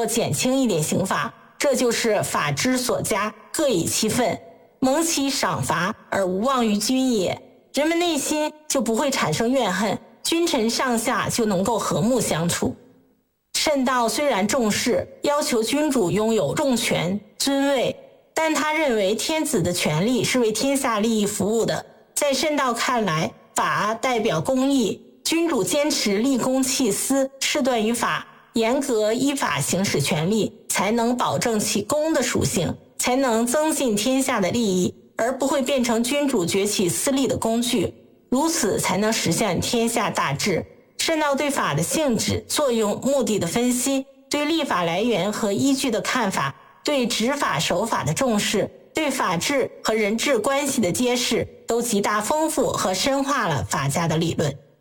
或减轻一点刑罚，这就是法之所加，各以其分，蒙其赏罚而无忘于君也。人们内心就不会产生怨恨，君臣上下就能够和睦相处。慎道虽然重视，要求君主拥有重权尊位，但他认为天子的权力是为天下利益服务的。在慎道看来，法代表公义，君主坚持立公弃私，事断于法，严格依法行使权力，才能保证其公的属性，才能增进天下的利益，而不会变成君主崛起私利的工具，如此才能实现天下大治。慎道对法的性质、作用、目的的分析，对立法来源和依据的看法，对执法守法的重视，对法治和人治关系的揭示，都极大丰富和深化了法家的理论。